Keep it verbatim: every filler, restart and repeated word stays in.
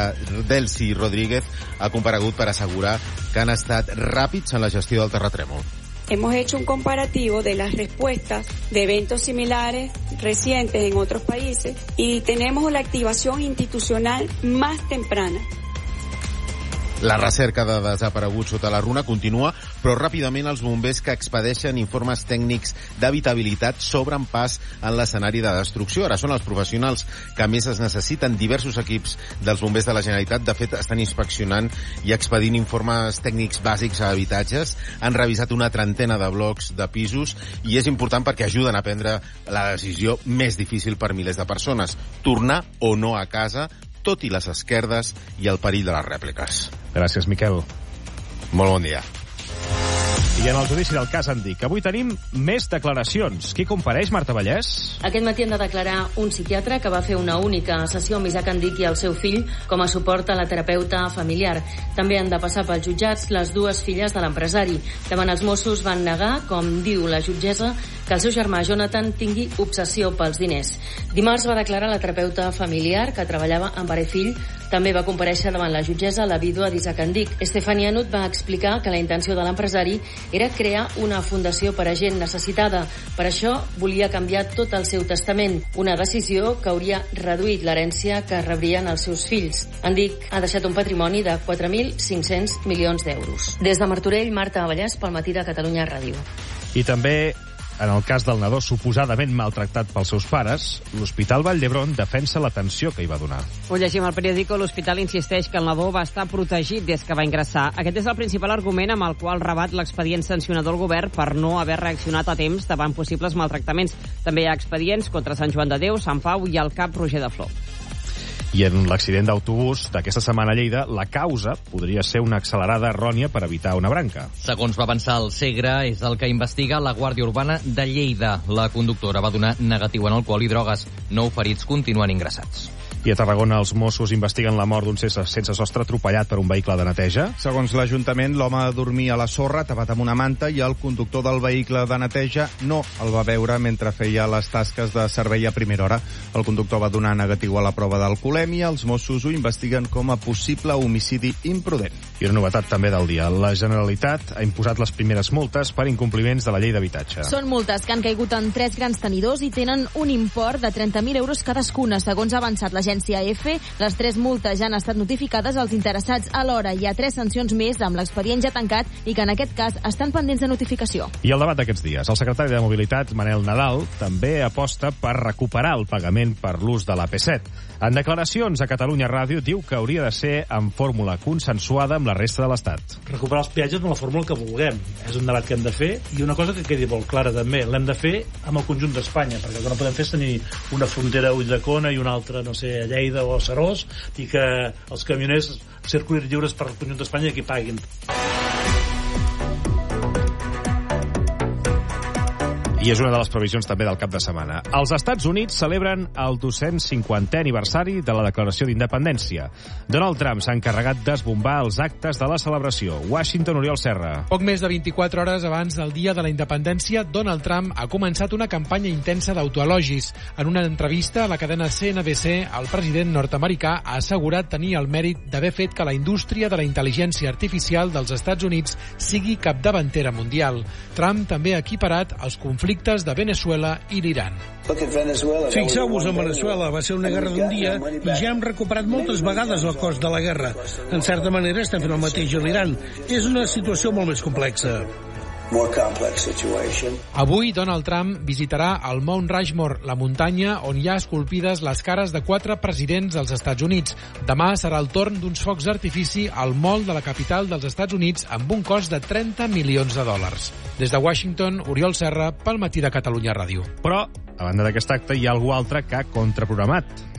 Delcy Rodríguez ha comparegut per assegurar que han estat ràpids en la gestió del terratrèmol. Hemos hecho un comparativo de las respuestas de eventos similares recientes en otros países y tenemos la activación institucional más temprana. La recerca de desapareguts sota la runa continua, però ràpidament els bombers que expedeixen informes tècnics d'habitabilitat s'obren pas en l'escenari de destrucció. Ara són els professionals que més es necessiten. Diversos equips dels bombers de la Generalitat, de fet, estan inspeccionant i expedint informes tècnics bàsics a habitatges. Han revisat una trentena de blocs de pisos i és important perquè ajuden a prendre la decisió més difícil per milers de persones: tornar o no a casa, tot i les esquerdes i el perill de les rèpliques. Gràcies, Miquel. Molt bon dia. I en el judici del cas Andic, avui tenim més declaracions. Qui compareix, Marta Vallès? Aquest matí han de declarar un psiquiatre que va fer una única sessió amb Isaac Andic i el seu fill com a suport a la terapeuta familiar. També han de passar pels jutjats les dues filles de l'empresari. Davant els Mossos van negar, com diu la jutgessa, que el seu germà Jonathan tingui obsessió pels diners. Dimarts va declarar la terapeuta familiar que treballava amb pare i fill. També va comparèixer davant la jutgessa la vídua d'Isaac Andic. Estefania Nut va explicar que la intenció de l'empresari era crear una fundació per a gent necessitada. Per això volia canviar tot el seu testament, una decisió que hauria reduït l'herència que rebrien els seus fills. Andic ha deixat un patrimoni de quatre mil cinc-cents milions d'euros. Des de Martorell, Marta Vallès, pel Matí de Catalunya Ràdio. I també, en el cas del nadó suposadament maltractat pels seus pares, l'Hospital Vall d'Hebron defensa l'atenció que hi va donar. Ho llegim al periòdico. L'hospital insisteix que el nadó va estar protegit des que va ingressar. Aquest és el principal argument amb el qual rebat l'expedient sancionador al govern per no haver reaccionat a temps davant possibles maltractaments. També hi ha expedients contra Sant Joan de Déu, Sant Pau i el cap Roger de Flor. I en l'accident d'autobús d'aquesta setmana a Lleida, la causa podria ser una accelerada errònia per evitar una branca. Segons va avançar el Segre, és el que investiga la Guàrdia Urbana de Lleida. La conductora va donar negatiu en alcohol i drogues. Nou ferits continuen ingressats. I a Tarragona els Mossos investiguen la mort d'un sense sostre atropellat per un vehicle de neteja. Segons l'Ajuntament, l'home dormia a la sorra tapat amb una manta i el conductor del vehicle de neteja no el va veure mentre feia les tasques de servei a primera hora. El conductor va donar negatiu a la prova d'alcoholèmia. Els Mossos ho investiguen com a possible homicidi imprudent. I una novetat també del dia. La Generalitat ha imposat les primeres multes per incompliments de la llei d'habitatge. Són multes que han caigut en tres grans tenidors i tenen un import de trenta mil euros cadascuna. Segons ha avançat l'agència E F, les tres multes ja han estat notificades als interessats. Alhora, hi ha tres sancions més amb l'expedient ja tancat i que en aquest cas estan pendents de notificació. I el debat d'aquests dies. El secretari de Mobilitat, Manel Nadal, també aposta per recuperar el pagament per l'ús de l'A P set. En declaracions a Catalunya Ràdio diu que hauria de ser amb fórmula consensuada amb la resta de l'Estat. Recuperar els peatges amb la fórmula que vulguem. És un debat que hem de fer i una cosa que quedi molt clara també, l'hem de fer amb el conjunt d'Espanya, perquè el que no podem fer és tenir una frontera a Ulldecona i una altra, no sé, a Lleida o a Serós, i que els camioners circulin lliures per el conjunt d'Espanya i que paguin. I és una de les previsions també del cap de setmana. Els Estats Units celebren el dos-cents cinquantè aniversari de la Declaració d'Independència. Donald Trump s'ha encarregat d'esbombar els actes de la celebració. Washington, Oriol Serra. Poc més de vint-i-quatre hores abans del dia de la independència, Donald Trump ha començat una campanya intensa d'autoelogis. En una entrevista a la cadena C N B C, el president nord-americà ha assegurat tenir el mèrit d'haver fet que la indústria de la intel·ligència artificial dels Estats Units sigui capdavantera mundial. Trump també ha equiparat els conflictes de Venezuela i l'Iran. Fixeu-vos en Venezuela, va ser una guerra d'un dia i ja hem recuperat moltes vegades el cost de la guerra. En certa manera estem fent el mateix a l'Iran. És una situació molt més complexa. Avui Donald Trump visitarà el Mount Rushmore, la muntanya on hi ha esculpides les cares de quatre presidents dels Estats Units. Demà serà el torn d'uns focs d'artifici al mall de la capital dels Estats Units amb un cost de trenta milions de dòlars. Des de Washington, Oriol Serra, pel Matí de Catalunya Ràdio. Però, a banda d'aquest acte, hi ha algú altre que ha contraprogramat.